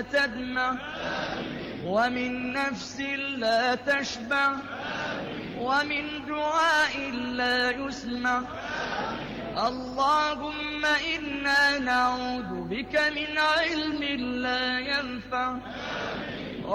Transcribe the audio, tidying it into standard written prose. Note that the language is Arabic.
تدمع ومن نفس لا تشبع ومن دعاء لا يسمع. اللهم إنا نعوذ بك من علم لا ينفع